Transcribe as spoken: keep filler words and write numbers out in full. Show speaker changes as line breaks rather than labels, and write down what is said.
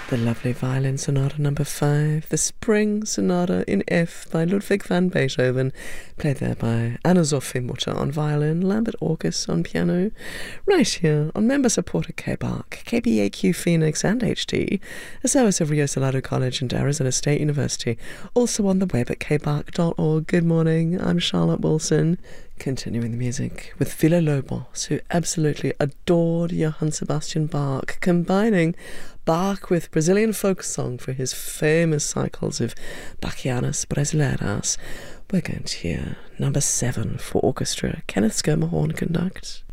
The lovely Violin Sonata number five, the Spring Sonata in F by Ludwig van Beethoven, played there by Anna-Sophie Mutter on violin, Lambert August on piano, right here on member-supported K B A R C, K B A Q Phoenix and H D, a service of Rio Salado College and Arizona State University, also on the web at k b a r c dot org. Good morning, I'm Charlotte Wilson. Continuing the music with Villa-Lobos, who absolutely adored Johann Sebastian Bach, combining Bach with Brazilian folk song for his famous cycles of Bachianas Brasileiras. We're going to hear number seven for orchestra, Kenneth Schermerhorn conduct.